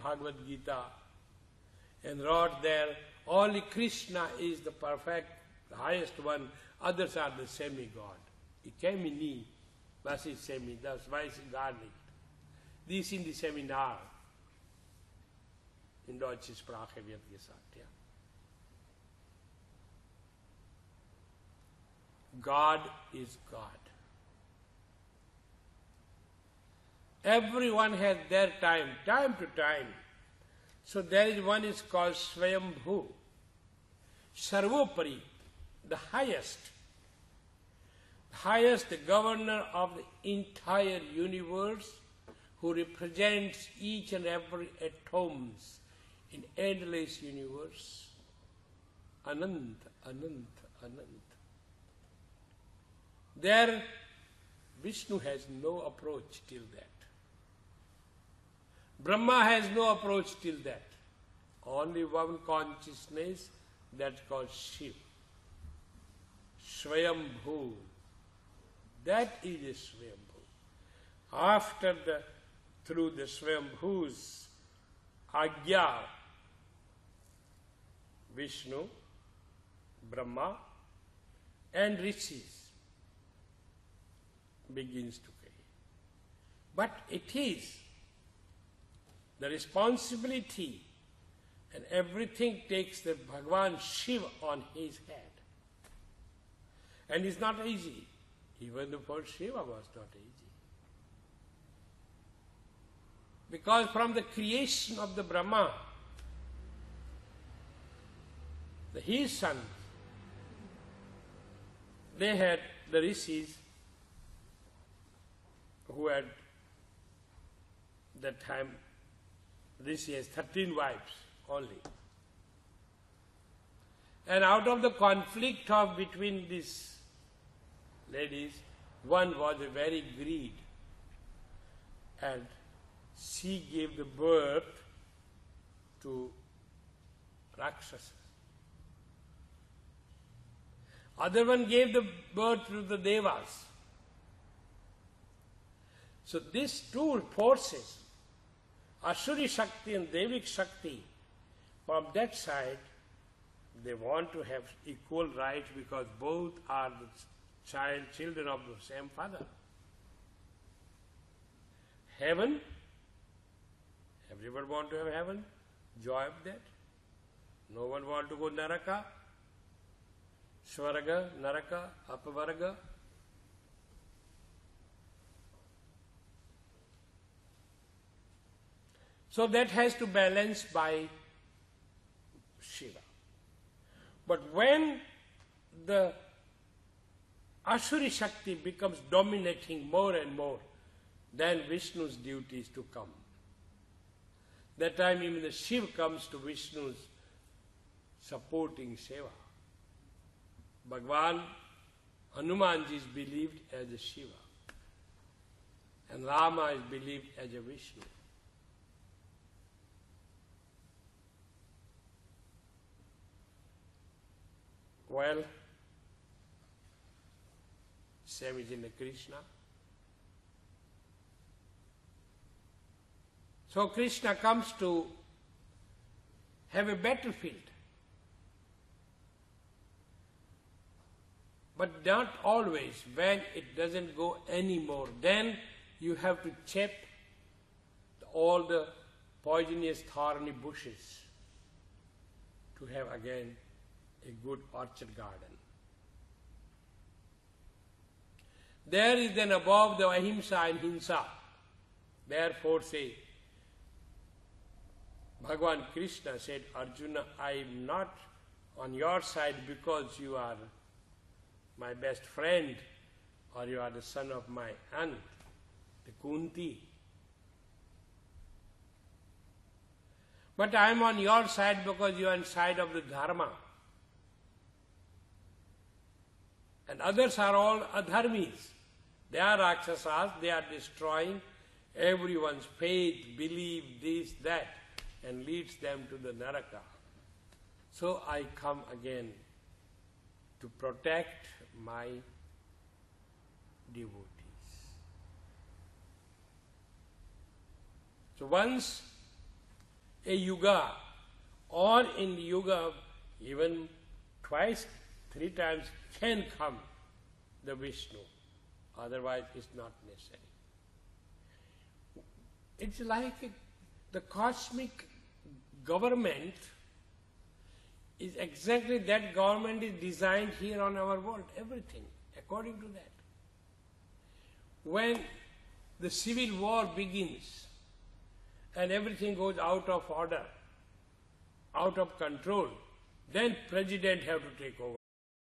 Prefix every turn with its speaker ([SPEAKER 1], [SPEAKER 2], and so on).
[SPEAKER 1] Bhagavad Gita and wrote there, only Krishna is the perfect, the highest one, others are the semi-God. Ikemini, was is semi, that's why it's gar nicht. Dies in die Seminar. In deutscher Sprache wird gesagt, ja. God is God. Everyone has their time to time. So there is one is called Swayambhu. Sarvopari, the highest, the governor of the entire universe, who represents each and every atoms in endless universe. Anant, Anant, Anant. There, Vishnu has no approach till that. Brahma has no approach till that. Only one consciousness, that's called Shiv. Swayambhu. That is a Swayambhu. Through the Swayambhu's Agya, Vishnu, Brahma, and Rishis begins to create. But it is the responsibility, and everything takes the Bhagavan Shiva on his head. And it's not easy. Even the first Shiva was not easy. Because from the creation of the Brahma, his sons, they had the rishis who had that time, Rishi has 13 wives only. And out of the conflict between these ladies, one was a very greed, and she gave the birth to Rakshasas. Other one gave the birth to the Devas. So these two forces, Asuri Shakti and Devik Shakti, from that side, they want to have equal rights because both are the children of the same father. Heaven, everyone want to have heaven, joy of that. No one want to go Naraka, Swarga, Naraka, Apavarga. So that has to balance by Shiva. But when the Asuri Shakti becomes dominating more and more, then Vishnu's duty is to come. That time even the Shiva comes to Vishnu's supporting Seva. Bhagwan Hanumanji is believed as a Shiva, and Rama is believed as a Vishnu. Well, same is in the Krishna. So Krishna comes to have a battlefield. But not always. When it doesn't go anymore, then you have to check all the poisonous thorny bushes to have again a good orchard garden. There is then above the ahimsa and hinsa. Therefore say, Bhagavan Krishna said, Arjuna, I am not on your side because you are my best friend or you are the son of my aunt, the Kunti. But I am on your side because you are on the side of the Dharma. And others are all adharmis. They are Rakshasas, they are destroying everyone's faith, belief, this, that, and leads them to the Naraka. So I come again to protect my devotees. So once a yuga, or in the yuga even twice, 3 times can come the Vishnu. Otherwise it's not necessary. It's like the cosmic government is exactly that government is designed here on our world, everything according to that. When the civil war begins and everything goes out of order, out of control, then president have to take over.